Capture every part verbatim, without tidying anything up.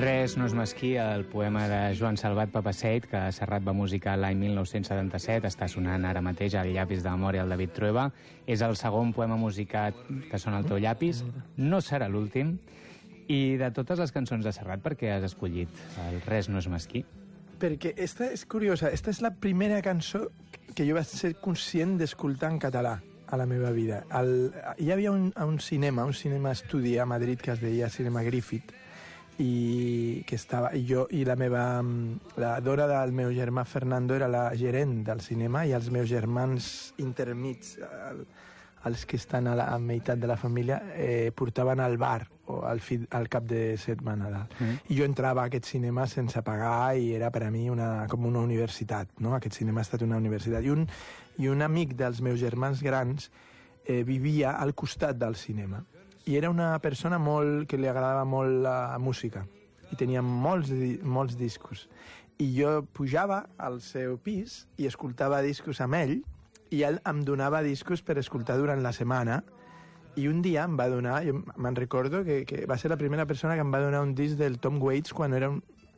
Res no és mesquí, el poema de Joan Salvat Papasseit, que Serrat va musicar l'any mil nou-cents setanta-set, està sonant ara mateix al llapis de memòria del David Trueba. És el segon poema musicat que sona al teu llapis. No serà l'últim. I de totes les cançons de Serrat, per què has escollit el Res no és mesquí? Perquè esta és curiosa. Esta és la primera cançó que jo vaig ser conscient d'escoltar en català a la meva vida. El, hi havia un, un cinema, un cinema estudi a Madrid que es deia Cinema Griffith, i que estava jo i la meva la dora del meu germà Fernando era la gerent del cinema, i els meus germans intermits, el, els que estan a la a meitat de la família, eh, portaven al bar o al, fi, al cap de setmana. Mm. I jo entrava a aquest cinema sense pagar i era per a mi una, com una universitat, no? Aquest cinema ha estat una universitat. I un, i un amic dels meus germans grans eh, vivia al costat del cinema. I era una persona molt, que li agradava molt la música i tenia molts, molts discos. I jo pujava al seu pis i escoltava discos amb ell, i ell em donava discos per escoltar durant la setmana. I un dia em va donar, jo me'n recordo que, que va ser la primera persona que em va donar un disc del Tom Waits quan era un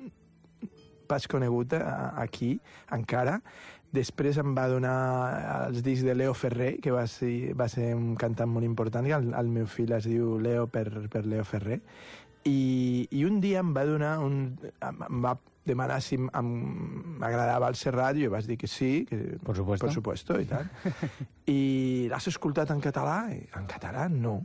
pas conegut aquí encara. Després em va donar els discs de Leo Ferrer, que va ser, va ser un cantant molt important, que el, el meu fill es diu Leo per, per Leo Ferrer. I, i un dia em va donar un, em va demanar si m'agradava el Serrat, i jo vaig dir que sí, que por supuesto, por supuesto i tal. I l'has escoltat en català? I, en català no.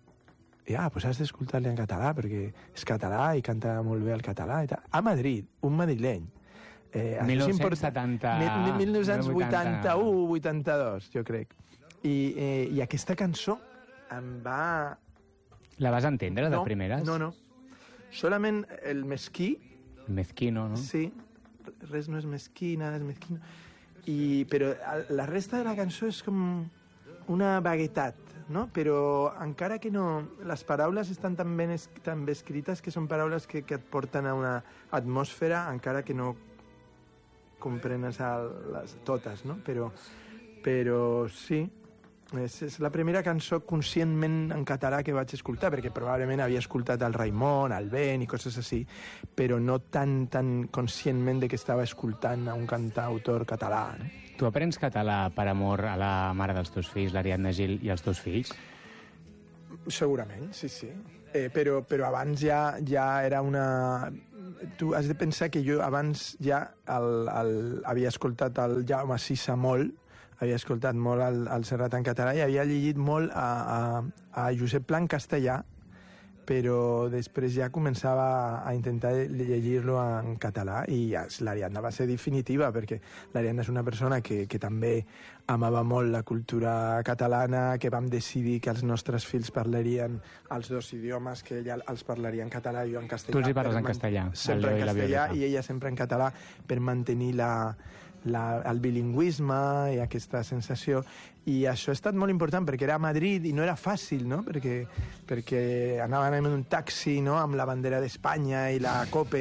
I ah, doncs has d'escoltar-li en català, perquè és català i canta molt bé el català i tal. A Madrid, un madrileny. Eh, mil nou-cents setanta... mil nou-cents vuitanta-u vuitanta-dos, jo crec. I, eh, i aquesta cançó em va... La vas entendre, de no, primeres? No, no. Solament el mesquí. El mezquino, no? Sí. Res no és mesquí, nada és mesquino. I, però la resta de la cançó és com una vaguetat, no? Però encara que no... Les paraules estan tan ben, es, tan ben escrites que són paraules que, que et porten a una atmosfera, encara que no comprenes les, totes, no? Però, però sí, és, és la primera cançó conscientment en català que vaig escoltar, perquè probablement havia escoltat el Raimon, el Ben i coses així, però no tan, tan conscientment de que estava escoltant a un cantautor català, no? Tu aprens català per amor a la mare dels teus fills, l'Ariadna Gil, i als teus fills? Segurament, sí, sí. Eh, però, però abans ja, ja era una... Tu has de pensar que jo abans ja el, el, havia escoltat el Jaume Sisa molt, havia escoltat molt el, el Serrat en català i havia llegit molt a, a, a Josep Pla en castellà, però després ja començava a intentar llegir-lo en català, i ja, l'Ariadna va ser definitiva, perquè l'Ariadna és una persona que, que també amava molt la cultura catalana, que vam decidir que els nostres fills parlarien els dos idiomes, que ella els parlaria en català i jo en castellà. Tu els hi parles en castellà? Sempre en castellà i ella sempre en català, per mantenir la, la, el bilingüisme i aquesta sensació. I això ha estat molt important, perquè era a Madrid i no era fàcil, no? Perquè, perquè anaven en un taxi, no?, amb la bandera d'Espanya i la COPE,